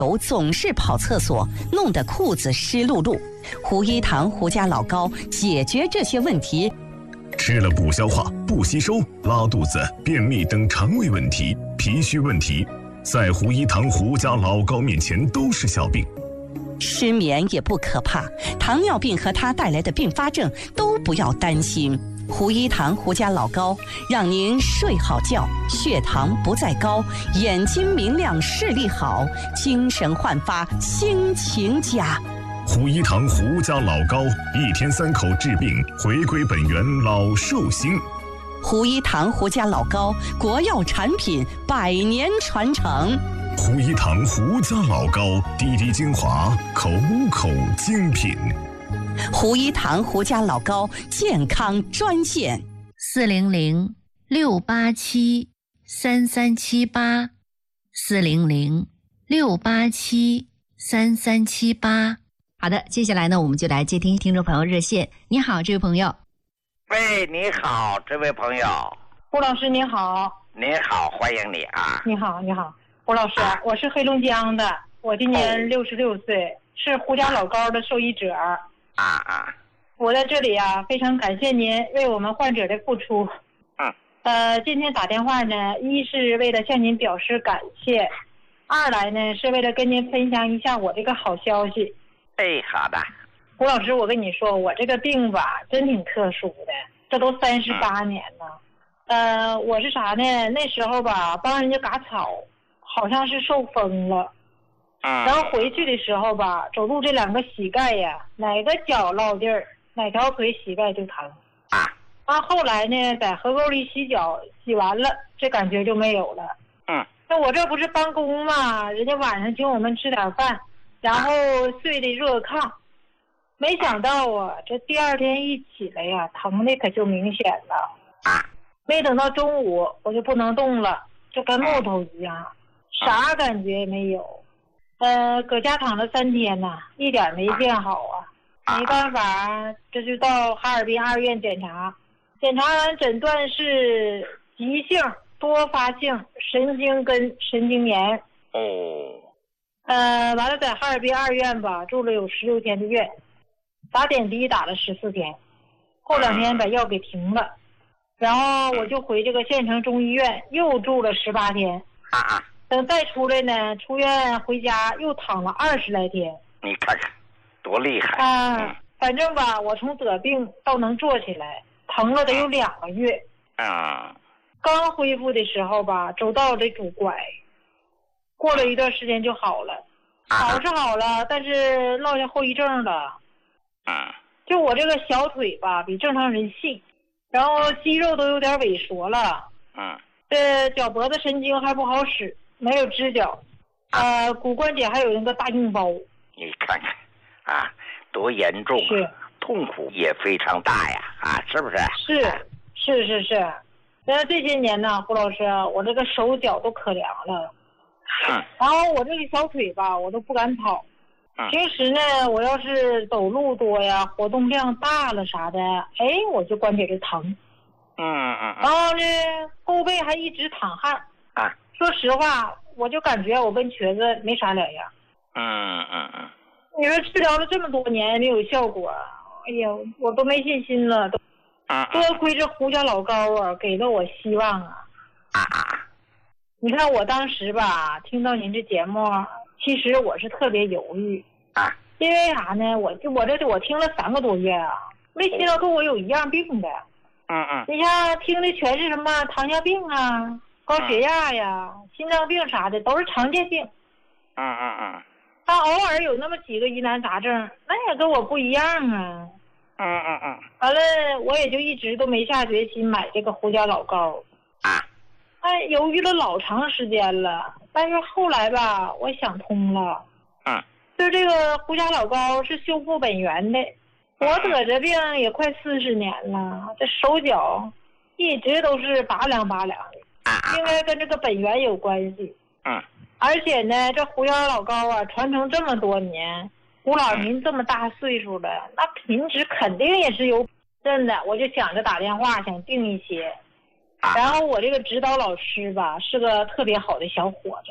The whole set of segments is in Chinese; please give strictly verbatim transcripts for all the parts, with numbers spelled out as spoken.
头总是跑厕所，弄得裤子湿漉漉。胡一堂胡家老高解决这些问题。 吃了不消化、不吸收、拉肚子、便秘等肠胃问题、脾虚问题，在胡一堂胡家老高面前都是小病。 失眠也不可怕，糖尿病和它带来的并发症都不要担心。胡一堂胡家老高让您睡好觉，血糖不再高，眼睛明亮，视力好，精神焕发，心情佳。 胡一堂胡家老高，一天三口治病，回归本源老寿星。 胡一堂胡家老高，国药产品，百年传承。 胡一堂胡家老高，滴滴精华，口口精品。 胡一堂胡家老高健康专线： 四零零六八七三三七八，四零零六八七三三七八。好的，接下来呢，我们就来接听听众朋友热线。你好，这位朋友。 喂，你好，这位朋友。 胡老师你好。 你好，欢迎你啊。 你好，你好，胡老师，啊、我是黑龙江的，我今年六十六岁，是胡家老高的受益者。 啊啊！ 我在这里啊，非常感谢您为我们患者的付出。 嗯。 呃，今天打电话呢，一是为了向您表示感谢，二来呢是为了跟您分享一下我这个好消息。 哎，好的。 胡老师，我跟你说，我这个病吧，真挺特殊的，这都三十八年了。嗯、呃，我是啥呢？那时候吧，帮人家割草，好像是受风了。 嗯。 然后回去的时候吧，走路这两个膝盖呀，哪个脚落地儿，哪条腿膝盖就疼。 啊。 啊，后来呢，在河沟里洗脚，洗完了，这感觉就没有了。 嗯。 那我这不是帮工嘛，人家晚上请我们吃点饭，然后睡的热炕。没想到啊，这第二天一起来呀，疼的可就明显了。 啊。 没等到中午，我就不能动了，就跟木头一样，啥感觉也没有。呃，搁家躺了三天呐，一点没见好啊。没办法，这就到哈尔滨二院检查，检查完诊断是急性多发性神经根神经炎。 哦。 呃，完了在哈尔滨二院吧住了有十六天的院，打点滴打了十四天，后两天把药给停了，然后我就回这个县城中医院又住了十八天。 啊啊。 等再出来呢，出院回家又躺了二十来天。 你看看，多厉害啊！嗯、反正吧，我从得病到能坐起来，疼了得有两个月。 啊。 刚恢复的时候吧，走道得拄拐，过了一段时间就好了。好是好了，但是落下后遗症了。 啊。 就我这个小腿吧，比正常人细，然后肌肉都有点萎缩了。 嗯。 这脚脖子神经还不好使。没有支脚，呃，骨关节还有那个大硬包。 你看看，啊，多严重啊！ 是， 痛苦也非常大呀，啊，是不是？ 是，是是是。那这些年呢，胡老师，我这个手脚都可凉了。 嗯。 然后我这个小腿吧，我都不敢跑。 嗯。 平时呢，我要是走路多呀，活动量大了啥的，哎，我就关节就疼。 嗯嗯。 然后呢，后背还一直淌汗。 啊。 说实话，我就感觉我跟瘸子没啥两样。 嗯嗯嗯。 你说治疗了这么多年没有效果，哎呀，我都没信心了，都。 嗯。 多亏这胡家老高啊，给了我希望啊。 啊啊。 你看我当时吧，听到您这节目，其实我是特别犹豫。 啊。 因为啥呢？我就我这我听了三个多月啊，没听到跟我有一样病的。 嗯嗯。 你像听的全是什么糖尿病啊。高血压呀、心脏病啥的都是常见病。 嗯嗯嗯。 他偶尔有那么几个疑难杂症，那也跟我不一样啊。 嗯嗯嗯。 完了，我也就一直都没下决心买这个胡家老高。 啊。 哎，犹豫了老长时间了，但是后来吧，我想通了。 嗯。 就这个胡家老高是修复本源的。我得这病也快四十年了，这手脚一直都是拔凉拔凉的。应该跟这个本源有关系。 嗯。 而且呢，这胡家老高啊，传承这么多年，胡老您这么大岁数了，那品质肯定也是有。真的，我就想着打电话想订一些。然后我这个指导老师吧，是个特别好的小伙子，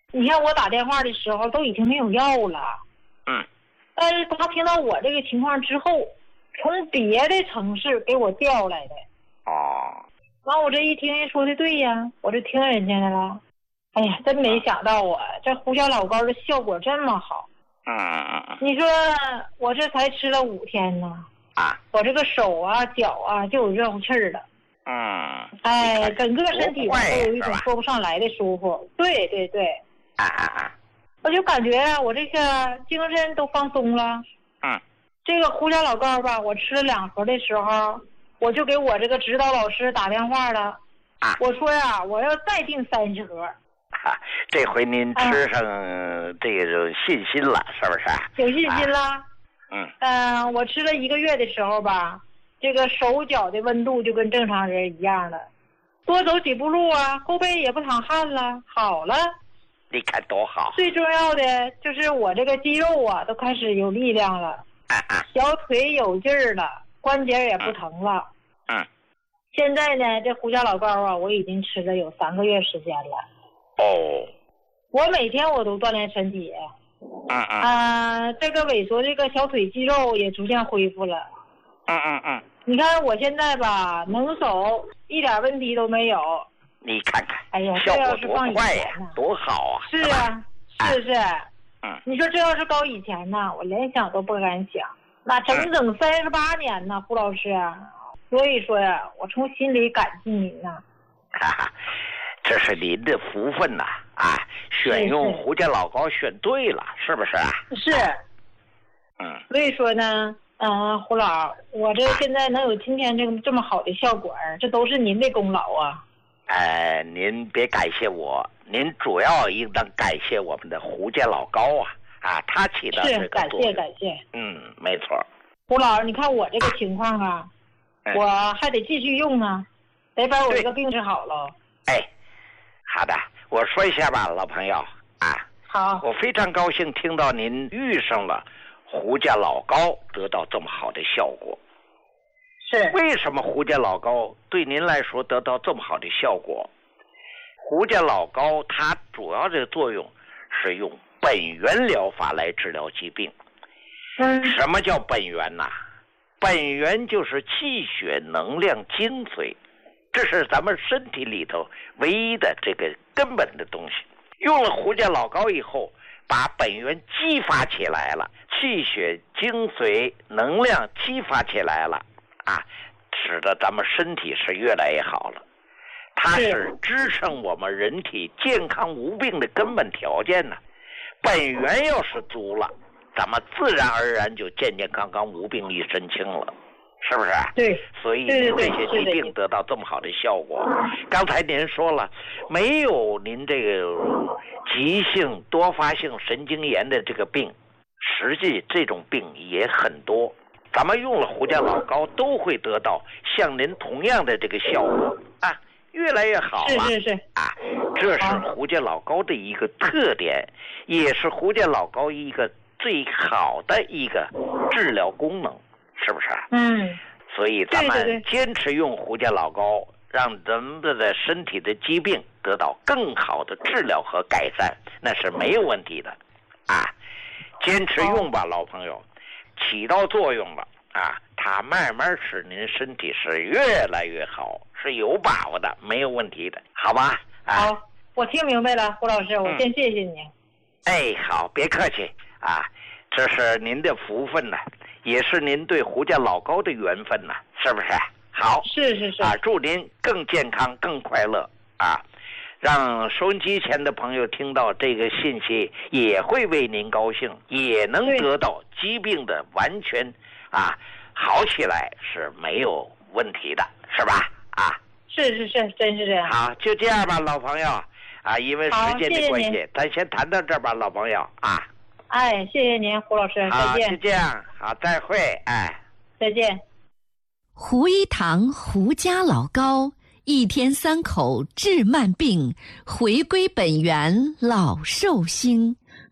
你看我打电话的时候都已经没有药了， 嗯， 但是他听到我这个情况之后，从别的城市给我调来的。 哦， 完我这一听人说的对呀，我就听人家的了。哎呀，真没想到啊，这胡椒老膏的效果这么好。 嗯嗯嗯， 你说我这才吃了五天呢， 啊， 我这个手啊脚啊就有热乎气儿了。 嗯， 哎，整个身体都有一种是吧说不上来的舒服。对对对， 啊啊啊， 我就感觉啊，我这个精神都放松了。 嗯， 这个胡椒老膏吧，我吃了两盒的时候，我就给我这个指导老师打电话了。 啊， 我说呀，我要再订三十盒。 哈、啊，这回您吃上这种信心了，是不是？ 有信心了。 啊、嗯嗯、呃，我吃了一个月的时候吧，这个手脚的温度就跟正常人一样了，多走几步路啊，后背也不淌汗了，好了。 你看多好。 最重要的就是我这个肌肉啊，都开始有力量了， 啊啊， 小腿有劲儿了，关节也不疼了。 嗯。嗯， 现在呢，这胡椒老膏啊，我已经吃了有三个月时间了。 哦。 我每天我都锻炼身体。 嗯嗯。 啊，这个萎缩这个小腿肌肉也逐渐恢复了。 嗯嗯嗯。 你看我现在吧，能走一点问题都没有。 你看看， 哎呀， 效这要是果多快放以前呀， 呢？ 多好啊！ 是啊，是是。 嗯。 你说这要是高以前呢，我连想都不敢想。那整整三十八年呢，胡老师。所以说呀，我从心里感激您呐。 哈哈，这是您的福分呐！啊，选用胡椒老膏选对了，是不是啊？ 是。 嗯。 所以说呢，嗯、呃，胡老，我这现在能有今天这个这么好的效果，这都是您的功劳啊。 呃，您别感谢我，您主要应当感谢我们的胡椒老膏啊啊，它起到这个感作用。 谢感谢。 嗯，没错。 胡老，你看我这个情况啊， 哎、 我还得继续用啊，得把我这个病治好了。 哎，好的，我说一下吧，老朋友啊。 好。 我非常高兴听到您遇上了胡椒老膏，得到这么好的效果。 是。 为什么胡椒老膏对您来说得到这么好的效果？胡椒老膏它主要的作用是用本源疗法来治疗疾病。 嗯。 什么叫本源呐、啊？本源就是气血能量精髓，这是咱们身体里头唯一的这个根本的东西。用了胡椒老膏以后，把本源激发起来了，气血精髓能量激发起来了啊，使得咱们身体是越来越好了。它是支撑我们人体健康无病的根本条件呢。本源要是足了，咱们自然而然就健健康康无病一身轻了，是不是？ 对。 所以您这些疾病得到这么好的效果。刚才您说了，没有您这个急性多发性神经炎的这个病，实际这种病也很多。咱们用了胡椒老膏都会得到像您同样的这个效果啊，越来越好了。 是是是啊，这是胡椒老膏的一个特点，也是胡椒老膏一个最好的一个治疗功能，是不是？ 嗯。 所以咱们坚持用胡椒老膏，让咱们的身体的疾病得到更好的治疗和改善，那是没有问题的啊！坚持用吧，老朋友，起到作用了啊！它慢慢使您身体是越来越好，是有把握的，没有问题的，好吧？啊、 好，我听明白了，胡老师，我先谢谢你。 嗯、哎，好，别客气啊，这是您的福分呢。也是您对胡椒老膏的缘分呐，是不是？好， 是是是啊，祝您更健康、更快乐啊！让收音机前的朋友听到这个信息，也会为您高兴，也能得到疾病的完全啊好起来是没有问题的，是吧？啊， 是是是，真是这样。 好，就这样吧，老朋友啊，因为时间的关系，咱先谈到这儿吧，老朋友啊。 哎，谢谢您，胡老师，再见。 好，就这样，好，再会，哎， 再见。 胡一堂胡家老膏，一天三口治慢病，回归本源老寿星。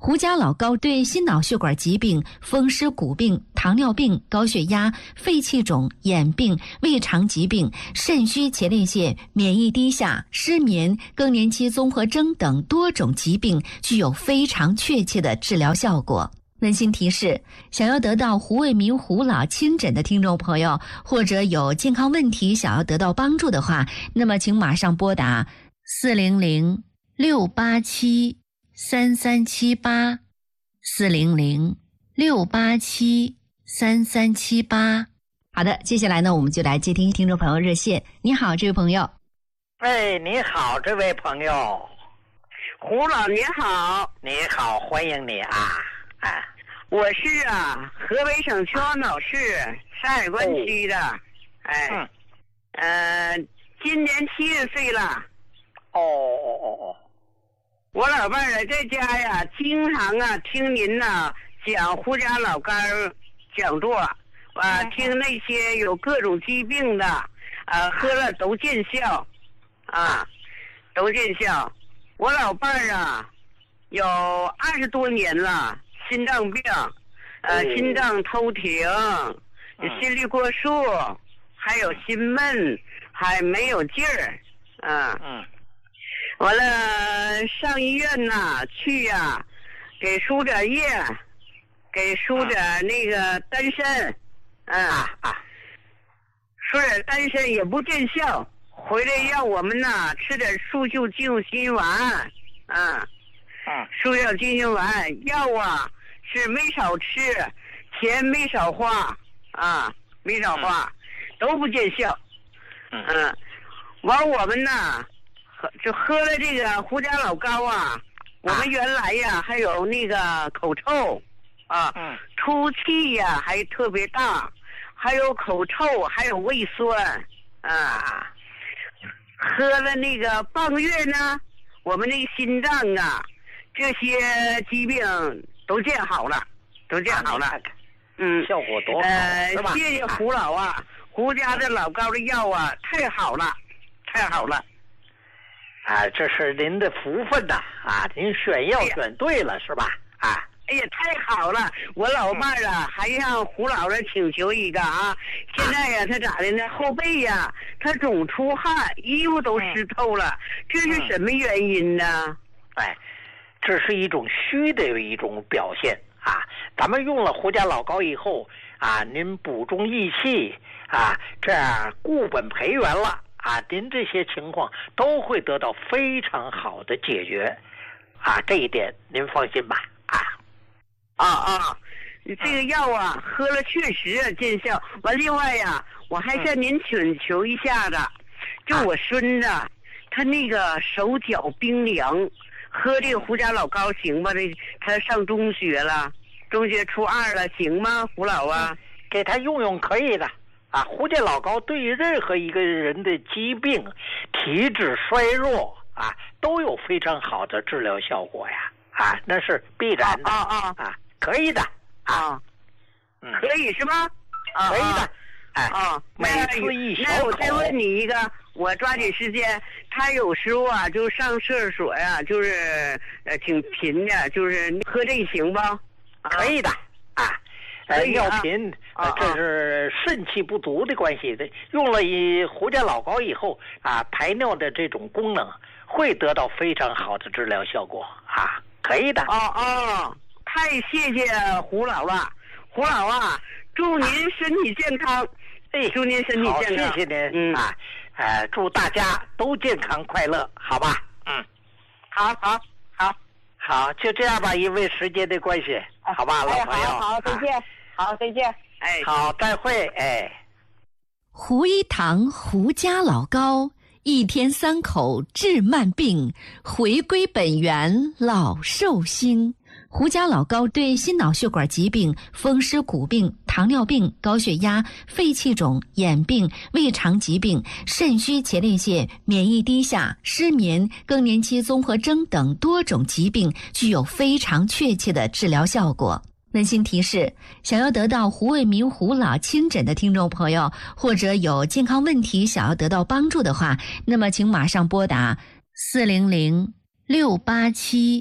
胡家老高对心脑血管疾病、风湿骨病、糖尿病、高血压、肺气肿、眼病、胃肠疾病、肾虚前列腺、免疫低下、失眠、更年期综合征等多种疾病具有非常确切的治疗效果。温馨提示：想要得到胡卫民胡老亲诊的听众朋友，或者有健康问题想要得到帮助的话，那么请马上拨打四零零六八七三三七八四零零六八七三三七八。好的，接下来呢，我们就来接听听众朋友热线。你好，这位朋友。 哎，你好，这位朋友。 胡老你好。 你好，欢迎你啊！哎， 我是啊，河北省秦皇岛市山海关区的。哦、哎，嗯，呃，今年七十岁了。 哦哦哦哦。 我老伴儿在家呀，经常啊听您呐讲胡家老干讲座，啊，听那些有各种疾病的，啊，喝了都见效，啊，都见效。我老伴儿啊，有二十多年了，心脏病，呃， 哦、 心脏偷停，嗯、心率过速，还有心闷，还没有劲儿，啊。 嗯。 完了，上医院呐，去呀、啊，给输点液，给输点那个丹参，嗯啊啊，输点丹参也不见效，回来让我们呐吃点速效救心丸，啊， 嗯， 速效救心丸药啊是没少吃，钱没少花，啊，没少花，都不见效，嗯，嗯完我们呐。就喝了这个胡家老高啊，我们原来呀还有那个口臭啊， 嗯， 出气呀还特别大，还有口臭，还有胃酸啊。喝了那个半个月呢，我们那个心脏啊，这些疾病都见好了，都见好了。嗯， 效果多好， 呃， 是吧？ 谢谢胡老啊，胡家的老高的药啊，太好了，太好了。 啊，这是您的福分呐！啊，您选药选对了，是吧？啊， 哎呀，太好了！我老伴儿啊，还向胡老师请求一个啊。现在呀，他咋的呢？后背呀，他总出汗，衣服都湿透了，这是什么原因呢？ 哎，这是一种虚的一种表现啊。咱们用了胡家老高以后啊，您补中益气啊，这样固本培元了。啊，您这些情况都会得到非常好的解决，啊，这一点您放心吧，啊， 啊啊，这个药啊，喝了确实见效。完，另外呀，我还向您请求一下子，就我孙子，他那个手脚冰凉，喝这个胡家老高行吗？这他上中学了，中学初二了，行吗？胡老啊， 给他用用可以的。啊，胡家老高对于任何一个人的疾病、体质衰弱啊，都有非常好的治疗效果呀！啊，那是必然的啊啊啊，可以的啊，嗯，可以是吗？ 啊，可以的，哎啊， 每次一小口。 那我再问你一个，我抓紧时间。他有时候啊，就上厕所呀、啊，就是呃挺频的，就是喝这行不？ 可以的啊。呃，尿频，呃，这是肾气不足的关系的。用了以胡家老高以后啊，排尿的这种功能会得到非常好的治疗效果啊，可以的。 哦哦，太谢谢胡老了，胡老啊，祝您身体健康。哎，祝您身体健康。 好，谢谢您。 嗯啊，呃，祝大家都健康快乐，好吧？嗯， 好好好。 好，就这样吧，因为时间的关系，好吧，老朋友。 好好，再见。好，再见。 哎， 好，再会。哎， 胡一堂胡家老高，一天三口治慢病，回归本源老寿星。胡家老高对心脑血管疾病、风湿骨病、糖尿病、高血压、肺气肿、眼病、胃肠疾病、肾虚前列腺、免疫低下、失眠、更年期综合征等多种疾病具有非常确切的治疗效果。温馨提示：想要得到胡卫民胡老亲诊的听众朋友，或者有健康问题想要得到帮助的话，那么请马上拨打四零零六八七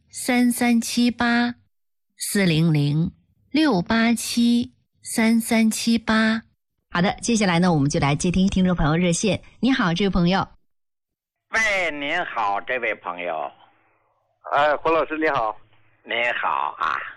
三三七八四零零六八七三三七八。好的，接下来呢，我们就来接听听众朋友热线。你好，这位朋友。 喂，您好，这位朋友。 哎，胡老师你好。 您好啊。